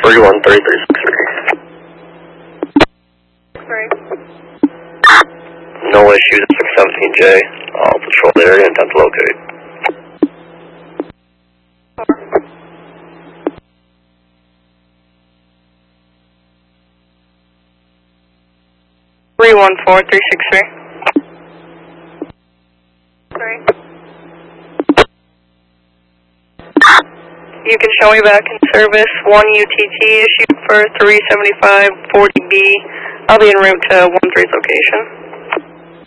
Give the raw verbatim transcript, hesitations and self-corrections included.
three one three three six three. Three. No issues at six seventeen J. I'll patrol the area and attempt to locate. Three one four three six three. Three. You can show me back in service. One U T T issued for three seventy-five forty B. I'll be en route to one three's location.